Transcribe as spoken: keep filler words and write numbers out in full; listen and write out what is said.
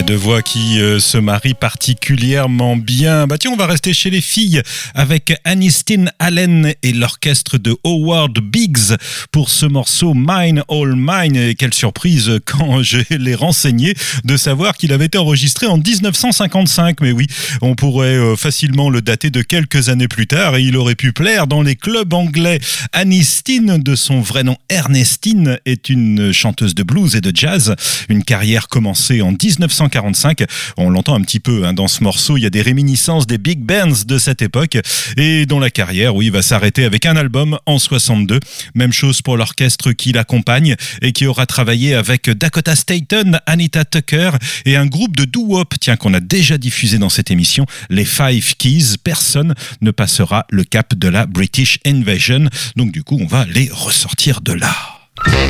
Deux voix qui euh, se marient particulièrement bien. Bah tiens, on va rester chez les filles avec Aniston Allen et l'orchestre de Howard Biggs pour ce morceau Mine All Mine. Et quelle surprise quand je l'ai renseigné de savoir qu'il avait été enregistré en dix-neuf cent cinquante-cinq. Mais oui, on pourrait euh, facilement le dater de quelques années plus tard et il aurait pu plaire dans les clubs anglais. Aniston, de son vrai nom Ernestine, est une chanteuse de blues et de jazz. Une carrière commencée en dix-neuf cent quarante-cinq. On l'entend un petit peu hein, dans ce morceau. Il y a des réminiscences des big bands de cette époque et dont la carrière, oui, va s'arrêter avec un album en soixante-deux. Même chose pour l'orchestre qui l'accompagne et qui aura travaillé avec Dakota Staton, Anita Tucker et un groupe de doo-wop, tiens, qu'on a déjà diffusé dans cette émission, les Five Keys. Personne ne passera le cap de la British Invasion. Donc du coup, on va les ressortir de là.